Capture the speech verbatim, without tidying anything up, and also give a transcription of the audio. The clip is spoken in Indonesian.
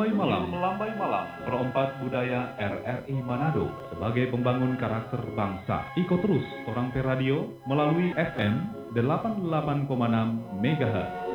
Melambai Malam, Melambai Malam, Perempat Budaya R R I Manado sebagai pembangun karakter bangsa. Ikut terus Orang Pe Radio melalui F M delapan puluh delapan koma enam MHz.